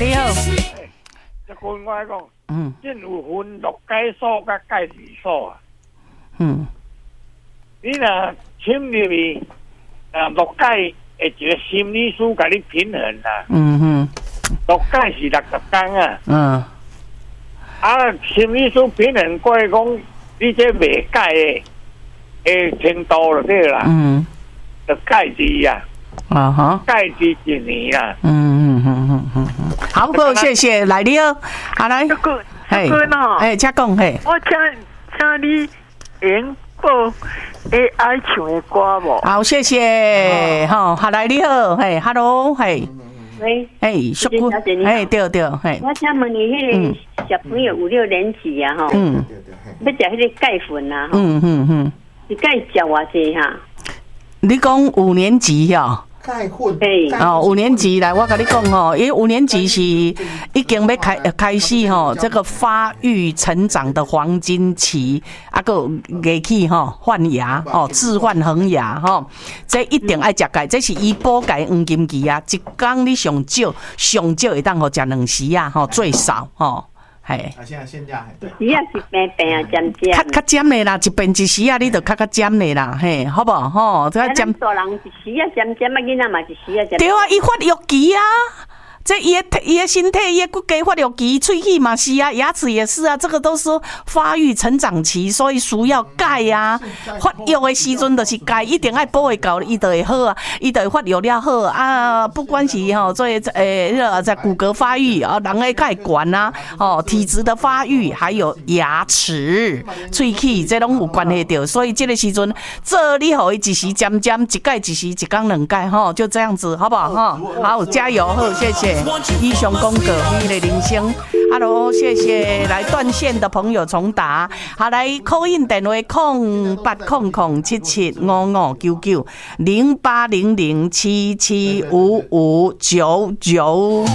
你好。 这份我讲，真有分落解所甲解字所啊。你若深入去，落解会一个心理师甲你平衡啦。落解是60天啊。心理师平衡过来讲，你这未解的程度就对啦。就解字啊。解字1年啊。 好，谢谢，来你好，好来。 嘿， 请讲嘿。 我请你演播 AI 唱的歌无？ 好，谢谢。好，来你好，嘿 ，Hello， 嘿。 喂， 淑君，对，嘿。 我想问你，迄个小朋友5、6年级啊，吼，要食迄个钙粉啊，是钙食偌济哈？ 你讲5年级哦？ 钙粉 5年级来，我跟你讲哦，因为5年级是已经要开始吼，这个发育成长的黄金期，个牙齿换牙置换恒牙这一定爱食钙，这是医保钙黄金期啊，一天你上少会当食2时啊，最少嘿。 现在对。 时啊是病啊，渐较尖的啦，一遍1时啊，你就较尖的啦，嘿，好不好？这个尖。 大人1时啊渐，囡仔嘛1时啊渐。 对啊，伊发育期啊。这伊的身体、伊的骨骼发育期、喙齿嘛是啊，牙齿也是啊，这个都是发育成长期，所以需要钙啊。发育的时阵就是钙，一定爱补会够，伊就会好啊，伊就会发育了好啊。不管是做在骨骼发育啊，人的钙管啊，体质的发育，还有牙齿、喙齿，这拢有关系到。所以这个时阵，这你互伊1时渐，一钙1时，一天2钙就这样子，好不好好，加油，好，谢谢。以上讲过你的人生 ，Hello， 谢谢来断线的朋友重打，好来 call in 电话0800775599 0800775599。